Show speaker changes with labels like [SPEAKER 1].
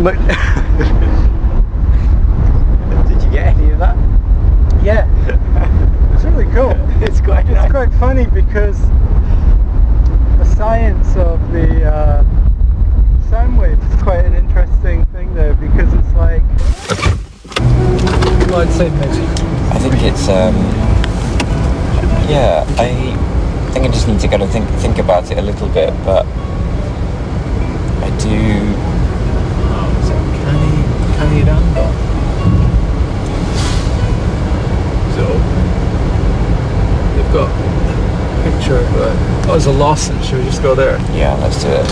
[SPEAKER 1] But did you get any of that?
[SPEAKER 2] Yeah, it's really cool.
[SPEAKER 1] It's quite nice.
[SPEAKER 2] It's quite funny because the science of the sound waves is quite an interesting thing though, because it's like... Well, I'd say maybe.
[SPEAKER 3] I think it's, yeah, I think I just need to kind of think about it a little bit, but I do...
[SPEAKER 2] Oh, is it Canny Randall? So, they've got a picture of oh, there's a lozenge, should we just go there?
[SPEAKER 3] Yeah, let's do it.